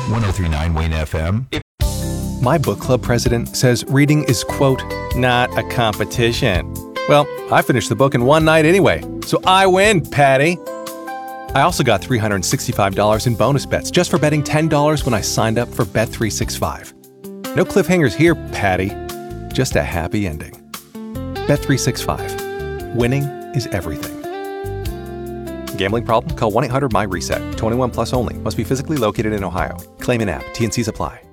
1039 Wayne FM. My book club president says reading is, quote, not a competition. Well, I finished the book in one night anyway, so I win, Patty. I also got $365 in bonus bets just for betting $10 when I signed up for Bet365. No cliffhangers here, Patty. Just a happy ending. Bet365. Winning is everything. Gambling problem? Call 1-800-MY-RESET. 21 plus only. Must be physically located in Ohio. Claim in app. T&Cs apply.